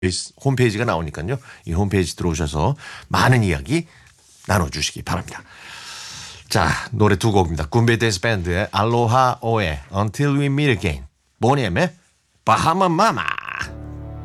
홈페이지가 나오니까요. 이 홈페이지 들어오셔서 많은 이야기 나눠주시기 바랍니다. 자, 노래 두 곡입니다. 군베 댄스 밴드의 알로하 오에 Until We Meet Again, 보니엠의 바하마 마마.